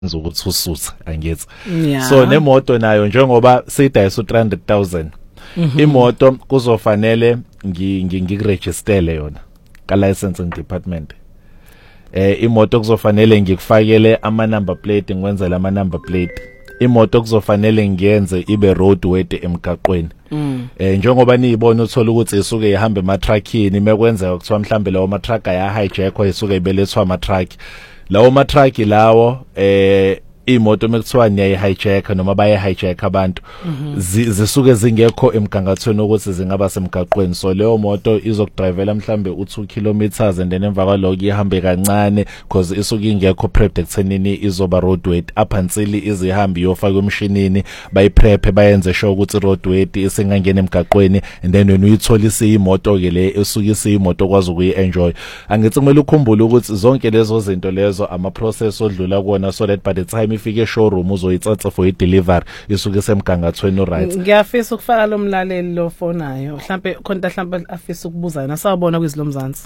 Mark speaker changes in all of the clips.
Speaker 1: ukuthi usuthe angithi
Speaker 2: Yeah.
Speaker 1: so nemoto nayo njengoba sidayisa u300,000 imoto kuzofanele ngiregistele yona ka licensing department imoto kuzofanele ngikufakele ama number plate ngiwenzele ama number plate imoto kuzofanele ngiyenze ibe roadworthy emgaqweni njengoba niyibona uthola ukuthi isuke ihamba ematrackini mekwenza kuthiwa mhlambe lawo matruck aya hijackwa isuke ibelethwa amatruck lawo matruck lawo imoto mekuthiwa niyayi-hijack noma bayi-hijack abantu zisuke zingekho emgangathweni ukuthi zingaba semgaqweni so leyo moto izokudrivela mhlambe u2 kilometers and then emva kwalokho ihambe kancane because isuke ingekho prepped ekuthenini izoba roadworthy up until izihambi yofaka emshinini bayiprep bayenze sure ukuthi roadworthy isingangena emgaqweni and then when uyithola isiyimoto ke le esuke isiyimoto kwazi ukuyi-enjoy angithi kumele ukhumbule ukuthi zonke lezo zinto lezo ama process odlula kuona so that by the time ifike showroom uzoyitsatsa for i-delivery isuke semgangathweni right.
Speaker 2: Ngiyafisa ukufaka lo mlaleli lo fonayo mhlambe khonta mhlambe afisa ukubuza yena sawubona kwizilomzansi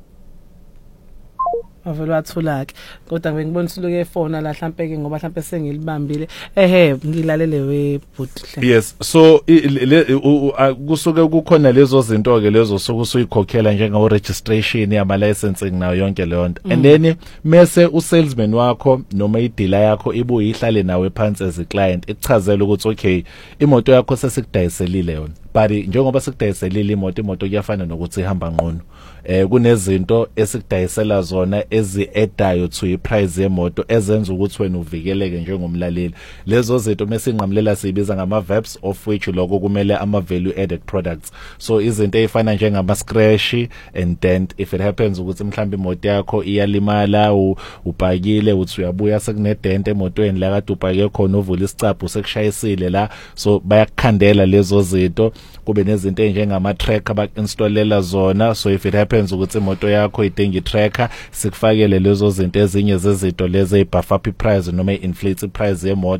Speaker 2: avela wathulake kodwa ngibona siluke efona la mhlambe ke ngoba mhlambe sengilibambile ngilalele webhuti
Speaker 1: yes so kusuke kukhona lezo zinto ke lezo sokusuyikhokhela njengawo registration yama licensing nayo yonke leyo nto and then mase usalesman wakho noma idealer yakho ibuye ihlale nawe phansi as a client ikuchazela ukuthi okay imoto yakho sesikudayiselile yona but njengoba sikudayiselile imoto kuyafana nokuthi ihamba ngqono kunezinto esikudayisela zona ezi-eddayo to i-price yemoto ezenza ukuthi wena uvikeleke njengomlaleli lezo zinto mesinqamlela sibiza ngama-verbs of which lokho kumele ama-value added products so izinto eyifana njengama-scratch and dent if it happens ukuthi mhlawumbe imoto yakho iyalimala upakile uthi uyabuya sekunedent emotweni la kade upake khona uvula isicaphu sekushayisile la so bayakukhandela lezo zinto kube nezinto njengama-tracker bak-installela zona so if it happens ukuthi imoto yakho idinga i-tracker sikufakele lezo zinto ezinye zezinto lezi eyibuffer up i-price noma i-inflate i-price yemoto